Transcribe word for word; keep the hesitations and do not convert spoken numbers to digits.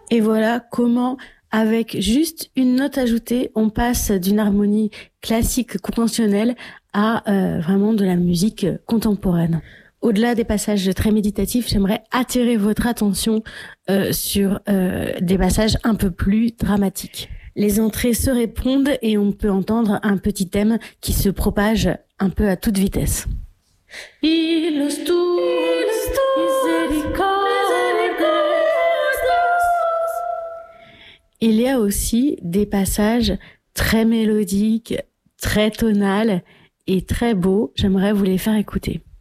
Et voilà comment, avec juste une note ajoutée, on passe d'une harmonie classique conventionnelle à euh, vraiment de la musique contemporaine. Au-delà des passages très méditatifs, j'aimerais attirer votre attention euh, sur euh, des passages un peu plus dramatiques. Les entrées se répondent et on peut entendre un petit thème qui se propage un peu à toute vitesse. Ilus tuus misericordes. Il y a aussi des passages très mélodiques, très tonales et très beaux. J'aimerais vous les faire écouter.